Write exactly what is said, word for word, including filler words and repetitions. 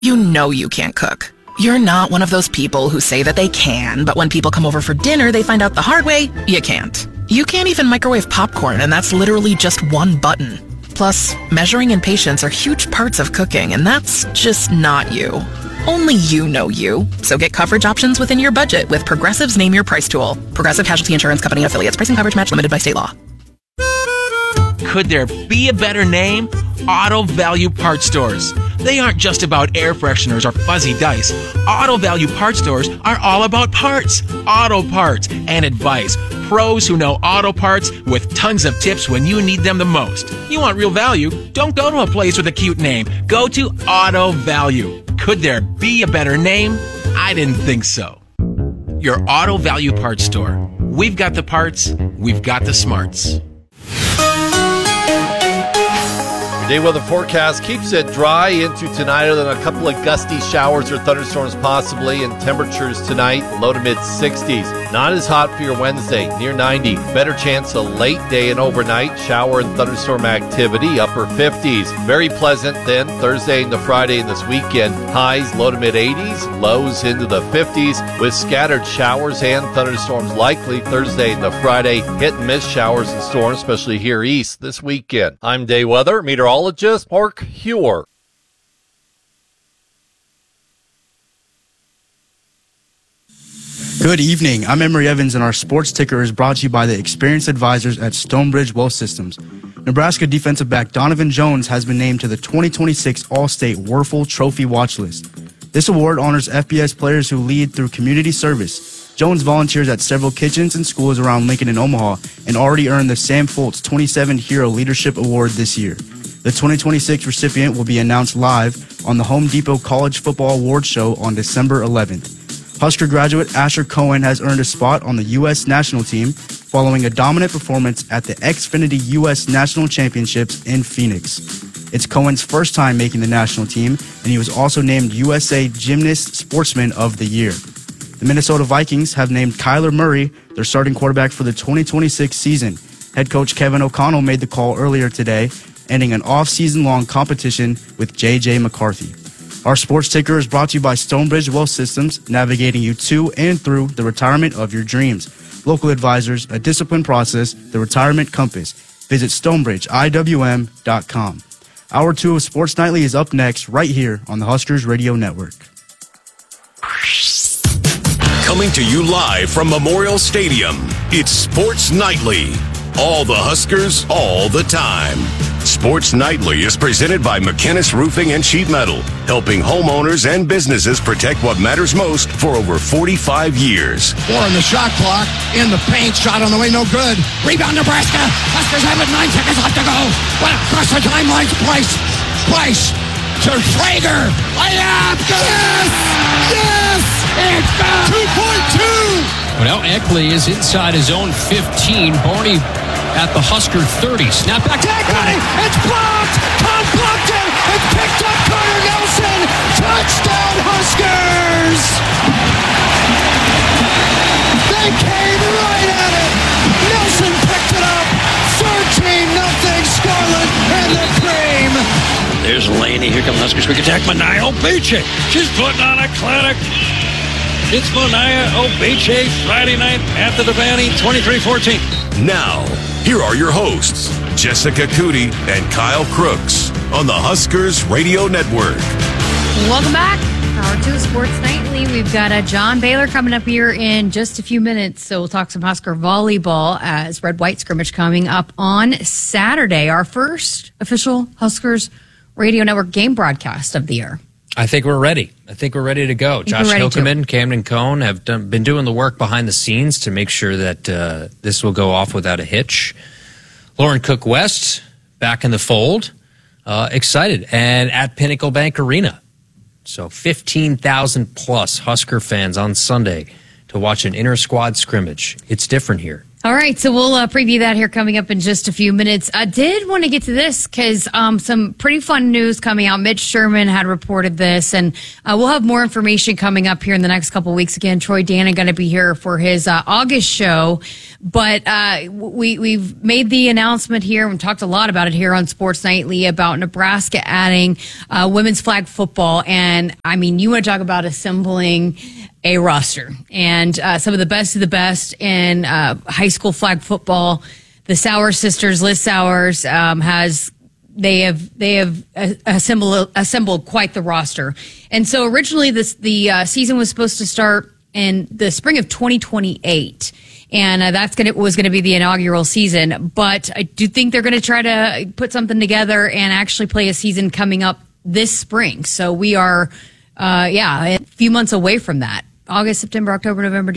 You know you can't cook. You're not one of those people who say that they can, but when people come over for dinner, they find out the hard way, you can't. You can't even microwave popcorn, and that's literally just one button. Plus, measuring and patience are huge parts of cooking, and that's just not you. Only you know you. So get coverage options within your budget with Progressive's Name Your Price tool. Progressive Casualty Insurance Company affiliates. Pricing coverage match limited by state law. Could there be a better name? Auto Value Parts Stores. They aren't just about air fresheners or fuzzy dice. Auto Value Parts Stores are all about parts, auto parts, and advice. Pros who know auto parts with tons of tips when you need them the most. You want real value? Don't go to a place with a cute name. Go to Auto Value. Could there be a better name? I didn't think so. Your Auto Value Parts Store. We've got the parts, we've got the smarts. Day weather forecast keeps it dry into tonight, other than a couple of gusty showers or thunderstorms possibly, and temperatures tonight low to mid sixties. Not as hot for your Wednesday, near ninety. Better chance of late day and overnight shower and thunderstorm activity, upper fifties. Very pleasant then Thursday into Friday and this weekend. Highs low to mid eighties, lows into the fifties with scattered showers and thunderstorms likely Thursday into Friday. Hit and miss showers and storms, especially here east this weekend. I'm Day Weather Meteorologist Mark Huer. Good evening. I'm Emery Evans, and our sports ticker is brought to you by the experienced advisors at Stonebridge Wealth Systems. Nebraska defensive back Donovan Jones has been named to the twenty twenty-six All-State Werfel Trophy Watch List. This award honors F B S players who lead through community service. Jones volunteers at several kitchens and schools around Lincoln and Omaha and already earned the Sam Foltz twenty-seven Hero Leadership Award this year. The twenty twenty-six recipient will be announced live on the Home Depot College Football Awards Show on December eleventh. Husker graduate Asher Cohen has earned a spot on the U S national team following a dominant performance at the Xfinity U S National Championships in Phoenix. It's Cohen's first time making the national team, and he was also named U S A Gymnast Sportsman of the Year. The Minnesota Vikings have named Kyler Murray their starting quarterback for the twenty twenty-six season. Head coach Kevin O'Connell made the call earlier today, ending an off-season long competition with J J McCarthy. Our sports ticker is brought to you by Stonebridge Wealth Systems, navigating you to and through the retirement of your dreams. Local advisors, a disciplined process, the retirement compass. Visit stonebridge I W M dot com. Hour two of Sports Nightly is up next, right here on the Huskers Radio Network. Coming to you live from Memorial Stadium, it's Sports Nightly. All the Huskers, all the time. Sports Nightly is presented by McKinnis Roofing and Sheet Metal, helping homeowners and businesses protect what matters most for over forty-five years. Four on the shot clock, in the paint, shot on the way, no good. Rebound Nebraska, Huskers have it, nine seconds left to go. What across the timeline, Price, Price to Traeger. Layup, yes, yes, it's gone. two point two. Well, now Eckley is inside his own fifteen. Barney at the Husker thirty. Snap back to Eckley. It's blocked. Tom blocked it. It's picked up. Carter Nelson. Touchdown Huskers. They came right at it. Nelson picked it up. thirteen nothing Scarlet and the cream. There's Laney. Here comes Huskers. Quick attack. Mania Obeche. She's putting on a clinic. It's Mania Obeche Friday night at the Devaney, twenty-three fourteen. Now, here are your hosts, Jessica Cootie and Kyle Crooks on the Huskers Radio Network. Welcome back. Hour two of Sports Nightly. We've got uh, John Baylor coming up here in just a few minutes, so we'll talk some Husker volleyball as red-white scrimmage coming up on Saturday. Our first official Huskers Radio Network game broadcast of the year. I think we're ready. I think we're ready to go. Josh Hilkeman, Camden Cohn have done, been doing the work behind the scenes to make sure that uh, this will go off without a hitch. Lauren Cook West back in the fold. Uh, excited. And at Pinnacle Bank Arena. So fifteen thousand plus Husker fans on Sunday to watch an inter-squad scrimmage. It's different here. All right, so we'll uh, preview that here coming up in just a few minutes. I did want to get to this because um, some pretty fun news coming out. Mitch Sherman had reported this, and uh, we'll have more information coming up here in the next couple of weeks. Again, Troy Dana going to be here for his uh, August show, but uh, we, we've made the announcement here and talked a lot about it here on Sports Nightly about Nebraska adding uh, women's flag football. And, I mean, you want to talk about assembling a roster and uh, some of the best of the best in uh, high school flag football. The Sauer sisters, Liz Sauers, um, has they have they have assembled assembled quite the roster. And so originally this the uh, season was supposed to start in the spring of twenty twenty-eight. And uh, that's gonna was going to be the inaugural season. But I do think they're going to try to put something together and actually play a season coming up this spring. So we are, uh, yeah, a few months away from that. August, September, October, November,